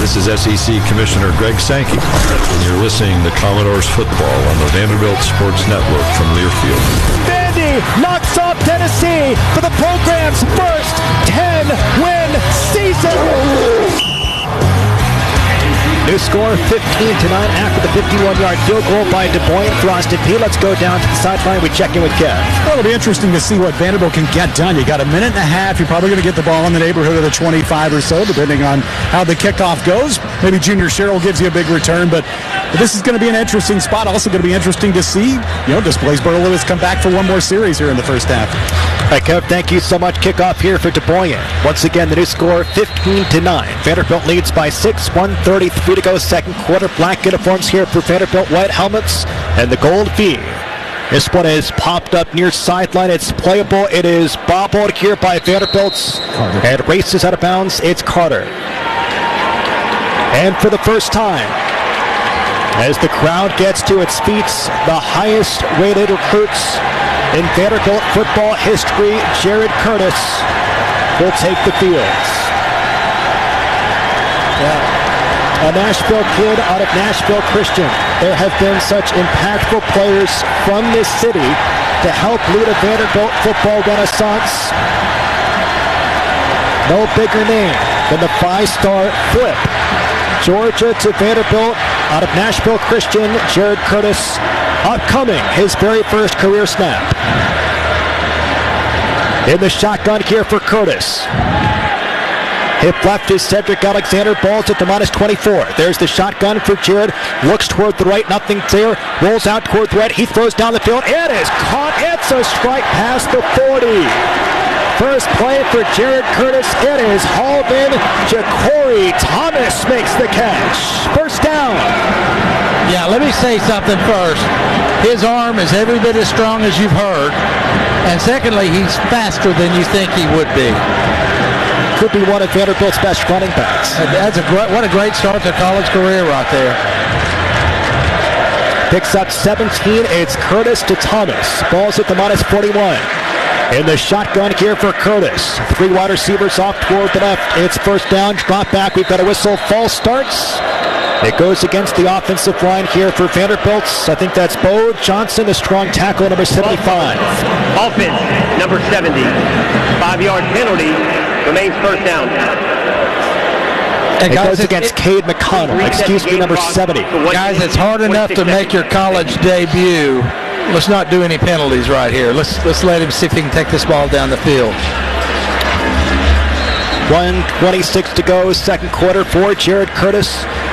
This is SEC Commissioner Greg Sankey, and you're listening to Commodores football on the Vanderbilt Sports Network from Learfield. Vandy knocks off Tennessee for the program's first 10-win season. New score 15-9 after the 51-yard field goal by Du Bois. Austin Peay. Let's go down to the sideline. We check in with Kev. Well, it'll be interesting to see what Vanderbilt can get done. You got a minute and a half. You're probably going to get the ball in the neighborhood of the 25 or so, depending on how the kickoff goes. Maybe Junior Sherrill gives you a big return, but this is going to be an interesting spot. Also going to be interesting to see, does Blaisdell Lewis come back for one more series here in the first half? All right, Kev, thank you so much. Kickoff here for Du Bois. Once again, the new score 15-9. Vanderbilt leads by 6, 1:33 to go, second quarter. Black uniforms here for Vanderbilt, white helmets, and the gold V. This one is popped up near sideline. It's playable. It is bobbled here by Vanderbilt's and races out of bounds. It's Carter. And for the first time, as the crowd gets to its feet, the highest rated recruits in Vanderbilt football history, Jared Curtis, will take the field. A Nashville kid out of Nashville Christian. There have been such impactful players from this city to help lead a Vanderbilt football renaissance. No bigger name than the 5-star flip. Georgia to Vanderbilt out of Nashville Christian, Jared Curtis, upcoming his very first career snap. In the shotgun here for Curtis. Hip left is Cedric Alexander. Ball's at the -24. There's the shotgun for Jared. Looks toward the right. Nothing there. Rolls out toward the right. He throws down the field. It is caught. It's a strike past the 40. First play for Jared Curtis. It is hauled in. Ja'Cory Thomas makes the catch. First down. Yeah, let me say something first. His arm is every bit as strong as you've heard. And secondly, he's faster than you think he would be. Could be one of Vanderbilt's best running backs. What a great start to a college career right there. Picks up 17. It's Curtis to Thomas. Ball's at the -41. In the shotgun here for Curtis. 3 wide receivers off toward the left. It's first down. Drop back. We've got a whistle. False starts. It goes against the offensive line here for Vanderbilt. I think that's Bo Johnson, the strong tackle, number 75. Offense, number 70. 5-yard penalty. Remains first down. It goes against Cade McConnell. Number 70. Guys, it's hard enough to make your college debut. Let's not do any penalties right here. Let's let him see if he can take this ball down the field. 1:26 to go, second quarter for Jared Curtis.